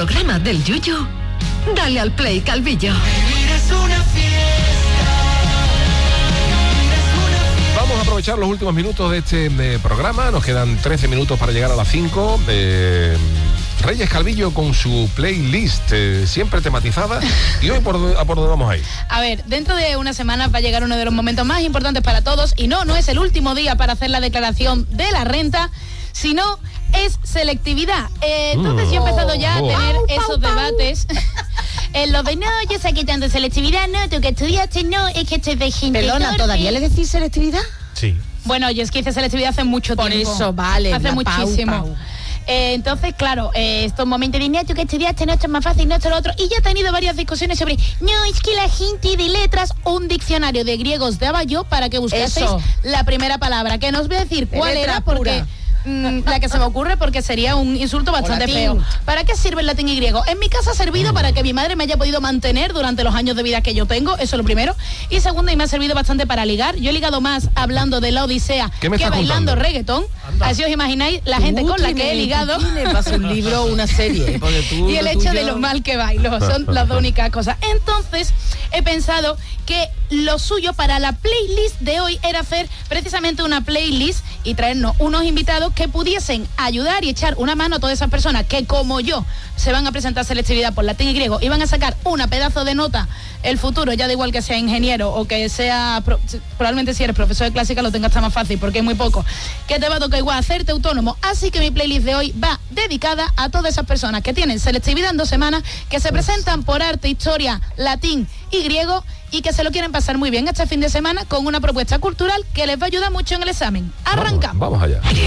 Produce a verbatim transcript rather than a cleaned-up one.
programa del Yuyu, dale al play, Calvillo. Vamos a aprovechar los últimos minutos de este eh, programa. Nos quedan trece minutos para llegar a las cinco. Eh, Reyes Calvillo con su playlist eh, siempre tematizada. ¿Y hoy por, a por dónde vamos a ir? A ver, dentro de una semana va a llegar uno de los momentos más importantes para todos. Y no, no es el último día para hacer la declaración de la renta, sino es selectividad. Eh, entonces mm. yo he empezado ya oh. a tener oh. esos debates. En lo de no, yo saqué tanto selectividad, no, tú que estudiaste, no, es que estoy de gente. Perdona, enorme. ¿Todavía le decís selectividad? Sí. Bueno, yo es que hice selectividad hace mucho Por tiempo. Por eso, vale. Hace muchísimo. Pau, pau. Eh, entonces, claro, eh, estos momentos de, no, tú que estudiaste, no, esto es más fácil, no, esto es lo otro. Y ya he tenido varias discusiones sobre, no, es que la gente de letras, un diccionario de griegos daba yo para que buscaseis eso. La primera palabra, que no os voy a decir de cuál era, porque... Pura. La que se me ocurre porque sería un insulto bastante feo. ¿Para qué sirve el latín y griego? En mi casa ha servido para que mi madre me haya podido mantener durante los años de vida que yo tengo, eso es lo primero. Y segundo, y me ha servido bastante para ligar. Yo he ligado más hablando de la Odisea que bailando contando? Reggaetón. Anda. Así os imagináis la gente tú con la que he ligado. Para un libro, una serie. Tú, y el hecho tuyo... de lo mal que bailo. Son las dos únicas cosas. Entonces, he pensado que lo suyo para la playlist de hoy era hacer precisamente una playlist y traernos unos invitados que pudiesen ayudar y echar una mano a todas esas personas que, como yo, se van a presentar selectividad por latín y griego y van a sacar una pedazo de nota el futuro, ya da igual que sea ingeniero o que sea, pro, probablemente si eres profesor de clásica lo tengas más fácil porque es muy poco, que te va a tocar igual hacerte autónomo. Así que mi playlist de hoy va dedicada a todas esas personas que tienen selectividad en dos semanas, que se presentan por arte, historia, latín y griego y que se lo quieren pasar muy bien este fin de semana con una propuesta cultural que les va a ayudar mucho en el examen. Arrancamos. Vamos, vamos allá.